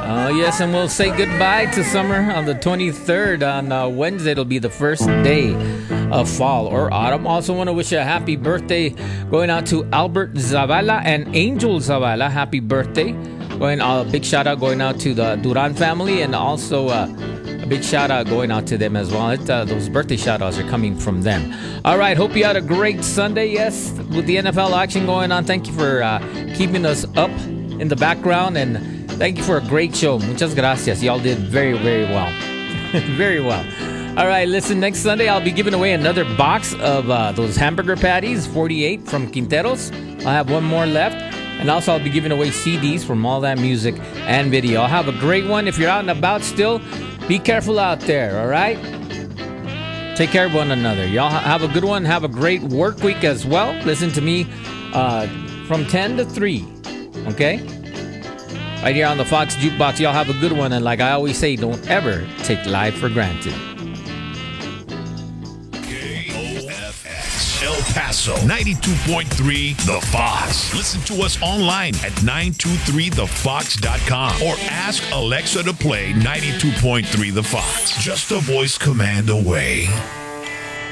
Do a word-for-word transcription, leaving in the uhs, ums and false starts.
Oh, yes, and we'll say goodbye to summer on the twenty-third. On uh, Wednesday, it'll be the first day of fall or autumn. Also want to wish a happy birthday going out to Albert Zavala and Angel Zavala. Happy birthday. Going a uh, big shout out going out to the Duran family, and also uh, a big shout out going out to them as well. It, uh, those birthday shout outs are coming from them. All right, hope you had a great Sunday. Yes, with the N F L action going on. Thank you for uh, keeping us up in the background, and thank you for a great show. Muchas gracias. Y'all did very, very well. Very well. All right, listen, next Sunday I'll be giving away another box of uh, those hamburger patties, forty-eight from Quinteros. I'll have one more left. And also I'll be giving away C Ds from All That Music and Video. I'll have a great one. If you're out and about still, be careful out there, all right? Take care of one another. Y'all have a good one. Have a great work week as well. Listen to me uh, from ten to three, okay? Right here on the Fox Jukebox. Y'all have a good one. And like I always say, don't ever take life for granted. El Paso, ninety-two point three The Fox. Listen to us online at nine two three the fox dot com or ask Alexa to play ninety-two point three The Fox. Just a voice command away.